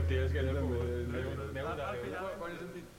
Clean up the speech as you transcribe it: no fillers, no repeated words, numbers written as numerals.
tio, és que Jo també, n'he jo hagut també. de... Al final, Quan he sentit